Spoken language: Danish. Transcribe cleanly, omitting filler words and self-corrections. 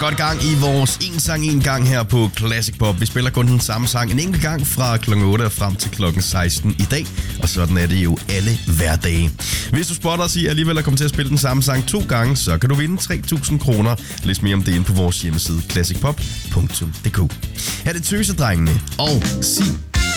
godt i gang i vores en sang en gang her på Classic Pop. Vi spiller kun den samme sang en enkelt gang fra kl. 8 og frem til kl. 16 i dag. Og sådan er det jo alle hverdage. Hvis du spotter os i alligevel at komme til at spille den samme sang 2 gange, så kan du vinde 3.000 kroner. Læs mere om det inde på vores hjemmeside classicpop.dk. Her er det Tøsedrengene og Sig